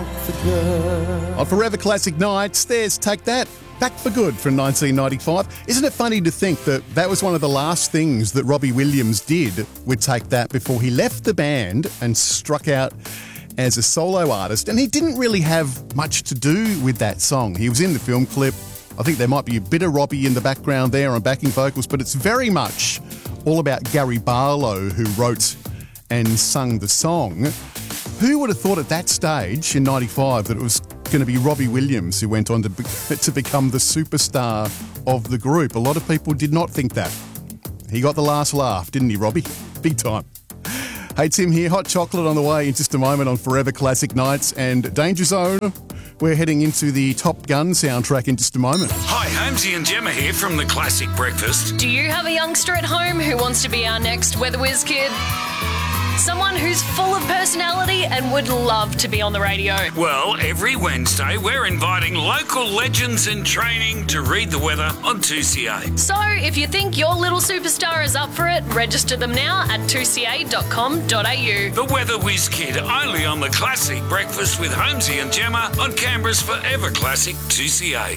for good. On Forever Classic Nights, there's Take That, Back for Good from 1995. Isn't it funny to think that that was one of the last things that Robbie Williams did with Take That before he left the band and struck out as a solo artist? And he didn't really have much to do with that song. He was in the film clip. I think there might be a bit of Robbie in the background there on backing vocals, but it's very much all about Gary Barlow, who wrote and sung the song. Who would have thought at that stage in 95 that it was going to be Robbie Williams who went on to become the superstar of the group? A lot of people did not think that. He got the last laugh, didn't he, Robbie? Big time. Hey, Tim here. Hot chocolate on the way in just a moment on Forever Classic Nights and Danger Zone. We're heading into the Top Gun soundtrack in just a moment. Hi, Holmesy and Gemma here from the Classic Breakfast. Do you have a youngster at home who wants to be our next Weather Whiz kid? Someone who's full of personality and would love to be on the radio. Well, every Wednesday we're inviting local legends in training to read the weather on 2CA. So if you think your little superstar is up for it, register them now at 2ca.com.au. The Weather Whiz Kid, only on the Classic Breakfast with Holmesy and Gemma on Canberra's Forever Classic 2CA.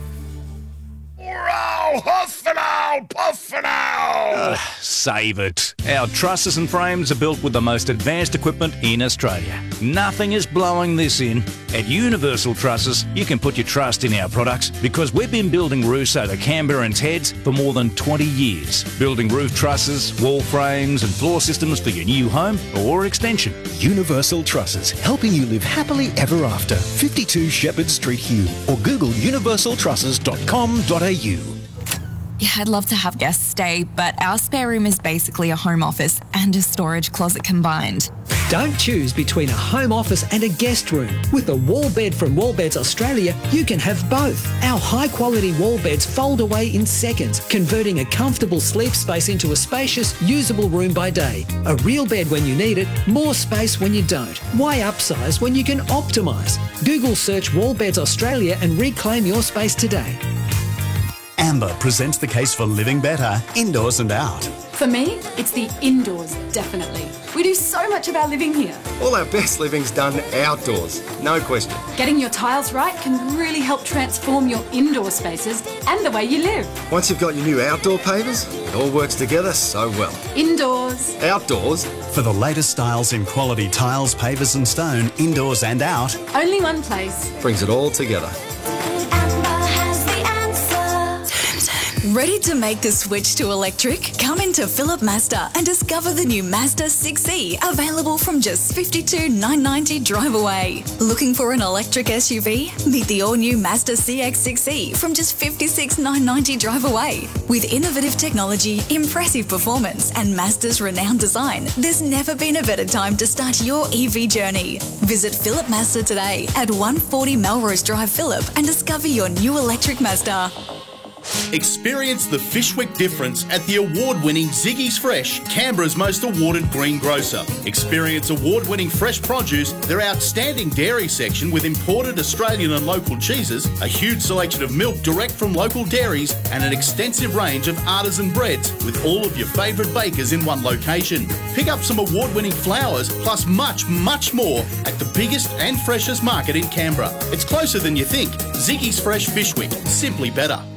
Oh, huff and owl, puff and owl. Save it. Our trusses and frames are built with the most advanced equipment in Australia. Nothing is blowing this in. At Universal Trusses, you can put your trust in our products because we've been building roofs over Canberrans heads for more than 20 years. Building roof trusses, wall frames and floor systems for your new home or extension. Universal Trusses, helping you live happily ever after. 52 Shepherd Street, Hugh, or Google universaltrusses.com.au. Yeah, I'd love to have guests stay, but our spare room is basically a home office and a storage closet combined. Don't choose between a home office and a guest room. With the wall bed from Wallbeds Australia, you can have both. Our high-quality wall beds fold away in seconds, converting a comfortable sleep space into a spacious, usable room by day. A real bed when you need it, more space when you don't. Why upsize when you can optimise? Google search Wallbeds Australia and reclaim your space today. Amber presents the case for living better, indoors and out. For me, it's the indoors, definitely. We do so much of our living here. All our best living's done outdoors, no question. Getting your tiles right can really help transform your indoor spaces and the way you live. Once you've got your new outdoor pavers, it all works together so well. Indoors. Outdoors. For the latest styles in quality tiles, pavers and stone, indoors and out. Only one place. Brings it all together. Ready to make the switch to electric? Come into Philip Mazda and discover the new Mazda 6e, available from just $52,990 drive away. Looking for an electric SUV? Meet the all-new Mazda CX-6e from just $56,990 drive away. With innovative technology, impressive performance and Mazda's renowned design, there's never been a better time to start your EV journey. Visit Philip Mazda today at 140 Melrose Drive, Phillip, and discover your new electric Mazda. Experience the Fishwick difference at the award-winning Ziggy's Fresh, Canberra's most awarded greengrocer. Experience award-winning fresh produce, their outstanding dairy section with imported Australian and local cheeses, a huge selection of milk direct from local dairies, and an extensive range of artisan breads with all of your favourite bakers in one location. Pick up some award-winning flowers plus much, much more at the biggest and freshest market in Canberra. It's closer than you think. Ziggy's Fresh Fishwick, simply better.